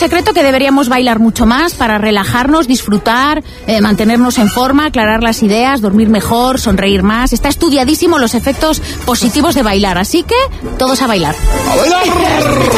secreto que deberíamos bailar mucho más para relajarnos, disfrutar, mantenernos en forma, aclarar las ideas, dormir mejor, sonreír más. Está estudiadísimo los efectos positivos de bailar, así que todos a bailar. ¡A bailar!